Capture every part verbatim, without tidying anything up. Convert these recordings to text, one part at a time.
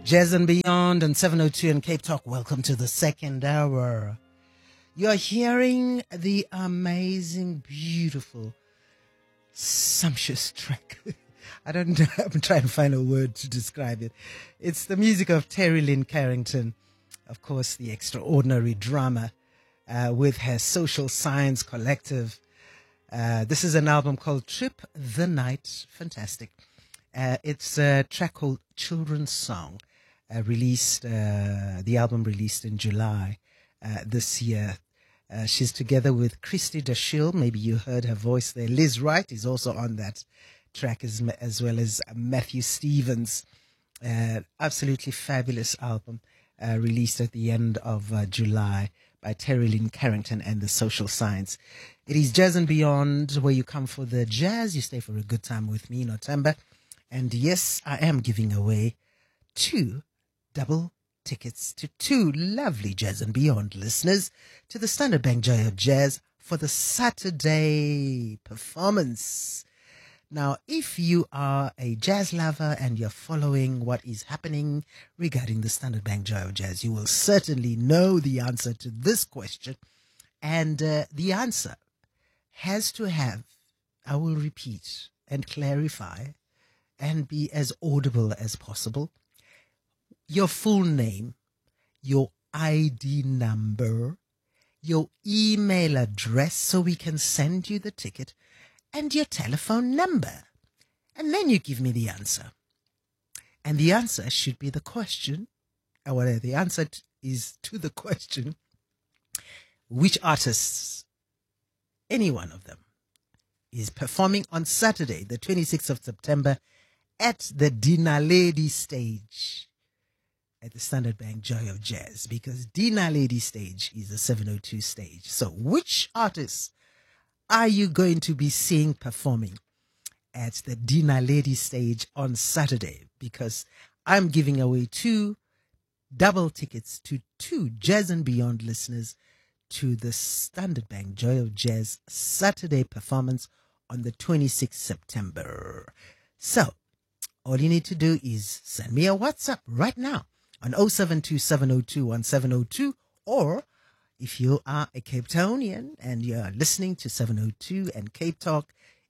Jazz and Beyond and seven oh two in Cape Talk. Welcome to the second hour. You're hearing the amazing, beautiful, sumptuous track. I don't know. I'm trying to find a word to describe it. It's the music of Terry Lynn Carrington, of course, the extraordinary drummer uh, with her Social Science Collective. Uh, this is an album called Trip the Night. Fantastic. Uh, it's a track called Children's Song, uh, released, uh, the album released in July uh, this year. Uh, she's together with Christy Dashiell. Maybe you heard her voice there. Liz Wright is also on that track, as, as well as Matthew Stevens. Uh, absolutely fabulous album, uh, released at the end of uh, July by Terry Lynn Carrington and the Social Science. It is Jazz and Beyond, where you come for the jazz, you stay for a good time with me, Nothemba. And yes, I am giving away two double tickets to two lovely Jazz and Beyond listeners to the Standard Bank Joy of Jazz for the Saturday performance. Now, if you are a jazz lover and you're following what is happening regarding the Standard Bank Joy of Jazz, you will certainly know the answer to this question. And uh, the answer has to have, I will repeat and clarify and be as audible as possible, your full name, your I D number, your email address so we can send you the ticket, and your telephone number. And then you give me the answer. And the answer should be the question, or whatever the answer is to the question, which artists, any one of them, is performing on Saturday, the twenty-sixth of September, at the Dinaledi stage at the Standard Bank Joy of Jazz, because Dinaledi stage is the seven oh two stage. So which artists are you going to be seeing performing at the Dinaledi stage on Saturday? Because I'm giving away two double tickets to two Jazz and Beyond listeners to the Standard Bank Joy of Jazz Saturday performance on the twenty-sixth of September. So all you need to do is send me a WhatsApp right now on oh seven two, seven oh two, one seven oh two, or if you are a Cape Townian and you're listening to seven oh two and Cape Talk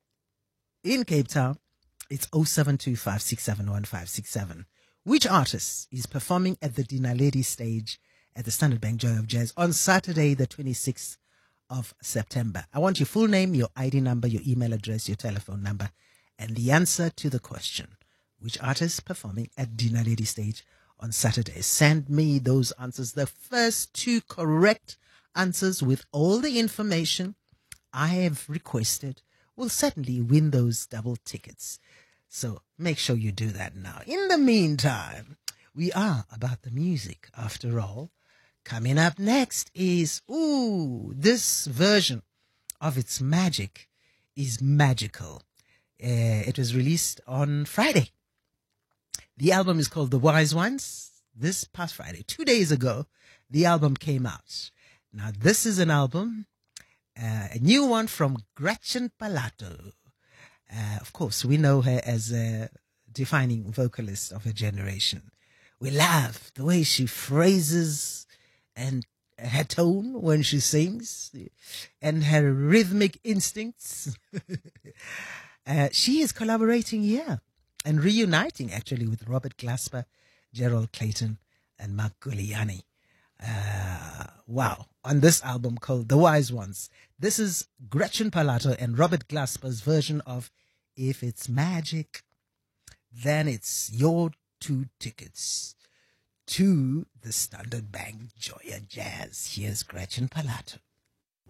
in Cape Town, it's oh seven two, five six seven, one five six seven. Which artist is performing at the Dinaledi stage at the Standard Bank Joy of Jazz on Saturday, the twenty-sixth of September? I want your full name, your I D number, your email address, your telephone number, and the answer to the question, which artist performing at Dinaledi stage on Saturday? Send me those answers. The first two correct answers with all the information I have requested will certainly win those double tickets. So make sure you do that now. In the meantime, we are about the music after all. Coming up next is, ooh, this version of It's Magic is magical. Uh, it was released on Friday. The album is called The Wise Ones. This past Friday, two days ago, the album came out. Now, this is an album, uh, a new one from Gretchen Palato. Uh, of course, we know her as a defining vocalist of her generation. We love the way she phrases and her tone when she sings and her rhythmic instincts. uh, she is collaborating here and reuniting actually with Robert Glasper, Gerald Clayton, and Mark Guiliani. Uh, wow. On this album called The Wise Ones. This is Gretchen Palato and Robert Glasper's version of If It's Magic, then it's your two tickets to the Standard Bank Joy of Jazz. Here's Gretchen Palato.